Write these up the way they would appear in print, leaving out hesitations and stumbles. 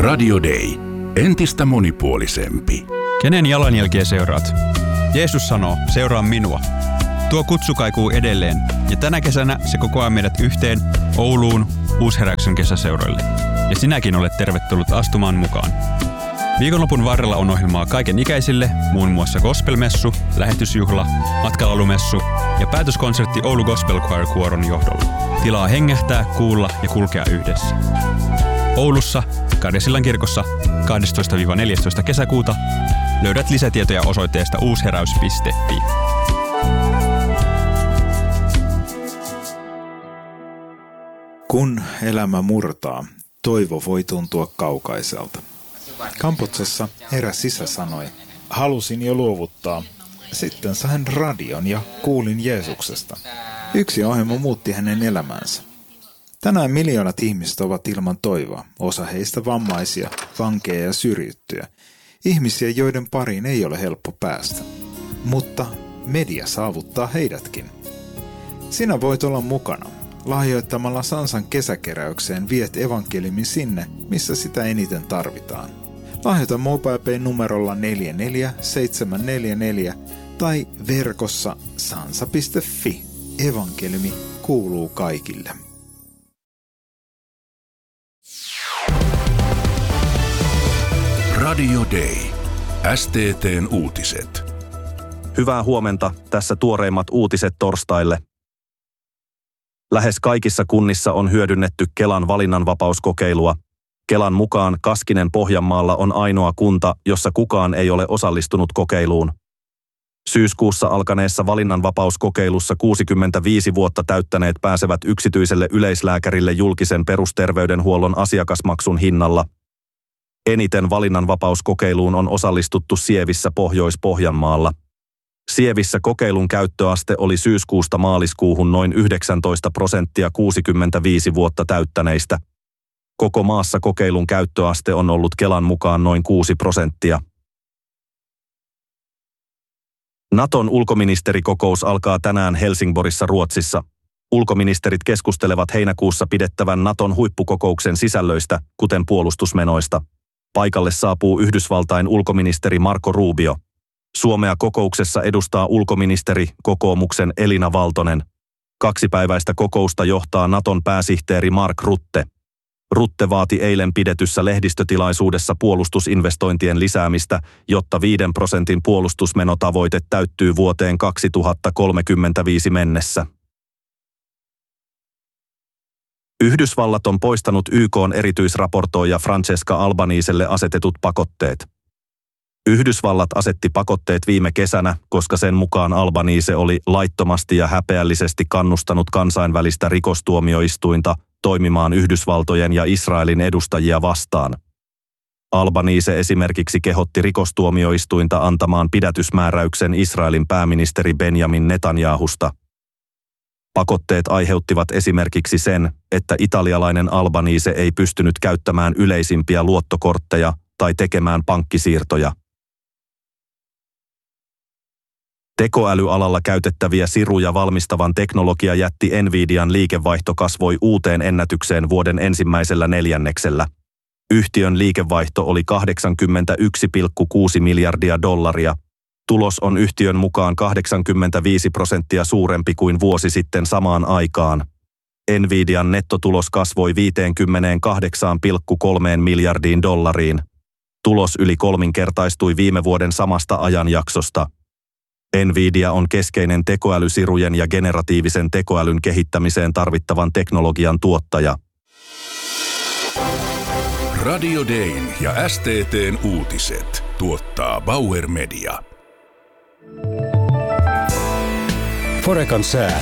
Radio Day. Entistä monipuolisempi. Kenen jalanjälkiä seuraat? Jeesus sanoo, seuraa minua. Tuo kutsu kaikuu edelleen, ja tänä kesänä se kokoaa meidät yhteen Ouluun Uusheräyksen kesäseuroille. Ja sinäkin olet tervetullut astumaan mukaan. Viikonlopun varrella on ohjelmaa kaiken ikäisille, muun muassa gospelmessu, lähetysjuhla, matkalaulumessu ja päätöskonsertti Oulu Gospel Choir Kuoron johdolla. Tilaa hengähtää, kuulla ja kulkea yhdessä. Oulussa, Karjasillan kirkossa 12-14 kesäkuuta löydät lisätietoja osoitteesta uusheräys.fi. Kun elämä murtaa, toivo voi tuntua kaukaiselta. Kambodsassa eräs isä sanoi, halusin jo luovuttaa. Sitten sain radion ja kuulin Jeesuksesta. Yksi ohjelma muutti hänen elämänsä. Tänään miljoonat ihmiset ovat ilman toivoa, osa heistä vammaisia, vankeja ja syrjittyjä. Ihmisiä, joiden pariin ei ole helppo päästä. Mutta media saavuttaa heidätkin. Sinä voit olla mukana. Lahjoittamalla Sansan kesäkeräykseen viet evankeliumin sinne, missä sitä eniten tarvitaan. Lahjoita MobilePay numerolla 44744 tai verkossa sansa.fi. Evankeliumi kuuluu kaikille. Radio Day. STT:n uutiset. Hyvää huomenta, tässä tuoreimmat uutiset torstaille. Lähes kaikissa kunnissa on hyödynnetty Kelan valinnanvapauskokeilua. Kelan mukaan Kaskinen Pohjanmaalla on ainoa kunta, jossa kukaan ei ole osallistunut kokeiluun. Syyskuussa alkaneessa valinnanvapauskokeilussa 65 vuotta täyttäneet pääsevät yksityiselle yleislääkärille julkisen perusterveydenhuollon asiakasmaksun hinnalla. Eniten valinnanvapauskokeiluun on osallistuttu Sievissä Pohjois-Pohjanmaalla. Sievissä kokeilun käyttöaste oli syyskuusta maaliskuuhun noin 19% 65 vuotta täyttäneistä. Koko maassa kokeilun käyttöaste on ollut Kelan mukaan noin 6%. Naton ulkoministerikokous alkaa tänään Helsingborissa Ruotsissa. Ulkoministerit keskustelevat heinäkuussa pidettävän Naton huippukokouksen sisällöistä, kuten puolustusmenoista. Paikalle saapuu Yhdysvaltain ulkoministeri Marco Rubio. Suomea kokouksessa edustaa ulkoministeri kokoomuksen Elina Valtonen. 2-päiväistä kokousta johtaa Naton pääsihteeri Mark Rutte. Rutte vaati eilen pidetyssä lehdistötilaisuudessa puolustusinvestointien lisäämistä, jotta 5% puolustusmenotavoite täyttyy vuoteen 2035 mennessä. Yhdysvallat on poistanut YK:n erityisraportoija Francesca Albaniselle asetetut pakotteet. Yhdysvallat asetti pakotteet viime kesänä, koska sen mukaan Albanise oli laittomasti ja häpeällisesti kannustanut kansainvälistä rikostuomioistuinta toimimaan Yhdysvaltojen ja Israelin edustajia vastaan. Albanise esimerkiksi kehotti rikostuomioistuinta antamaan pidätysmääräyksen Israelin pääministeri Benjamin Netanyahusta. Pakotteet aiheuttivat esimerkiksi sen, että italialainen Albanise ei pystynyt käyttämään yleisimpiä luottokortteja tai tekemään pankkisiirtoja. Tekoälyalalla käytettäviä siruja valmistavan teknologiajätti Nvidian liikevaihto kasvoi uuteen ennätykseen vuoden ensimmäisellä neljänneksellä. Yhtiön liikevaihto oli $81,6 miljardia. Tulos on yhtiön mukaan 85% suurempi kuin vuosi sitten samaan aikaan. Nvidian nettotulos kasvoi $58,3 miljardiin. Tulos yli kolminkertaistui viime vuoden samasta ajanjaksosta. Nvidia on keskeinen tekoälysirujen ja generatiivisen tekoälyn kehittämiseen tarvittavan teknologian tuottaja. Radio Dayn ja STT:n uutiset tuottaa Bauer Media. Forekan sää.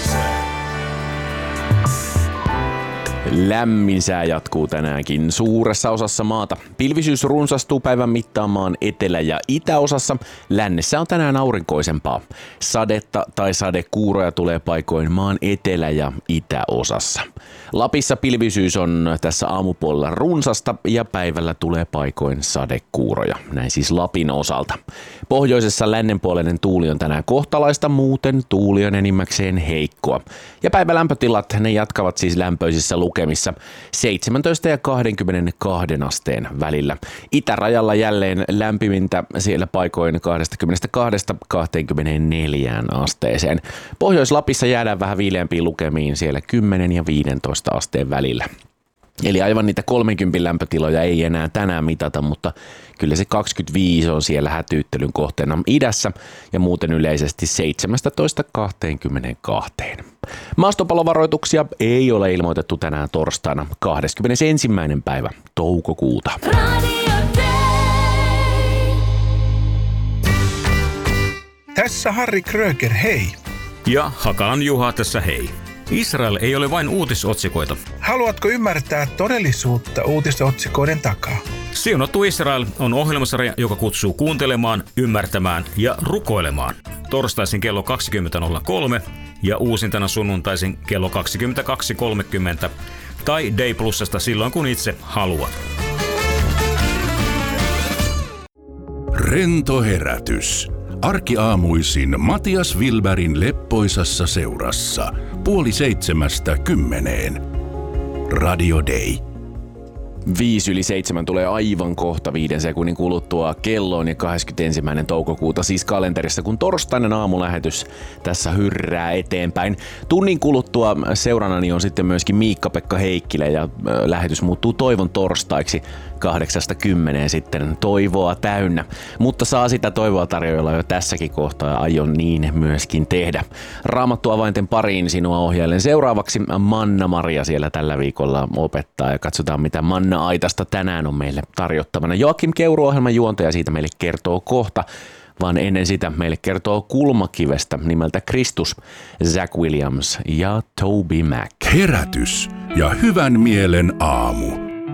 Lämmin sää jatkuu tänäänkin suuressa osassa maata. Pilvisyys runsastuu päivän mittaan maan etelä- ja itäosassa. Lännessä on tänään aurinkoisempaa. Sadetta tai sadekuuroja tulee paikoin maan etelä- ja itäosassa. Lapissa pilvisyys on tässä aamupuolella runsasta ja päivällä tulee paikoin sadekuuroja. Näin siis Lapin osalta. Pohjoisessa lännenpuoleinen tuuli on tänään kohtalaista, muuten tuuli on enimmäkseen heikkoa. Ja päivälämpötilat ne jatkavat siis lämpöisissä lukemissa lukemissa 17 ja 22 asteen välillä. Itärajalla jälleen lämpimintä siellä paikoin 22-24 asteeseen. Pohjois-Lapissa jäädään vähän viileämpiin lukemiin siellä 10 ja 15 asteen välillä. Eli aivan niitä 30 lämpötiloja ei enää tänään mitata, mutta kyllä se 25 on siellä hätyyttelyn kohteena idässä ja muuten yleisesti 17-22. Maastopalovaroituksia ei ole ilmoitettu tänään torstaina 21. päivä toukokuuta. Tässä Harri Kröger, hei! Ja Hakalan Juha tässä hei. Israel ei ole vain uutisotsikoita. Haluatko ymmärtää todellisuutta uutisotsikoiden takaa? Siunattu Israel on ohjelmasarja, joka kutsuu kuuntelemaan, ymmärtämään ja rukoilemaan. Torstaisin kello 20.03 ja uusintana sunnuntaisin kello 22.30 tai Day Plusasta silloin kun itse haluat. Rento herätys. Arkiaamuisin Matias Wilbergin leppoisassa seurassa 6:30. Radio Day. 6:05 tulee aivan kohta 5 sekunnin kuluttua kelloon ja 21. toukokuuta siis kalenterissa, kun torstainen aamulähetys tässä hyrrää eteenpäin. Tunnin kuluttua seurannani on sitten myöskin Miikka-Pekka Heikkilä ja lähetys muuttuu toivon torstaiksi 8-10 sitten toivoa täynnä. Mutta saa sitä toivoa tarjoilla jo tässäkin kohtaa ja aion niin myöskin tehdä. Raamattu avainten pariin sinua ohjailen seuraavaksi. Manna-Maria siellä tällä viikolla opettaa ja katsotaan mitä Manna-aitasta tänään on meille tarjottavana. Joakim Keuru ohjelman juontaja siitä meille kertoo kohta, vaan ennen sitä meille kertoo kulmakivestä nimeltä Kristus, Zach Williams ja Toby Mac. Herätys ja hyvän mielen aamu.